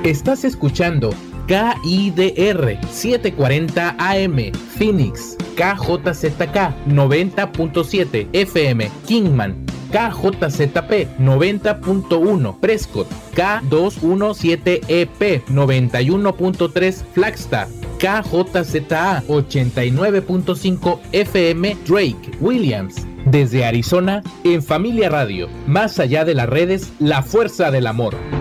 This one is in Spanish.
Estás escuchando KIDR 740 AM Phoenix, KJZK 90.7 FM Kingman, KJZP 90.1 Prescott, K217EP 91.3 Flagstaff, KJZA 89.5 FM Drake Williams. Desde Arizona, en Familia Radio, más allá de las redes, la fuerza del amor.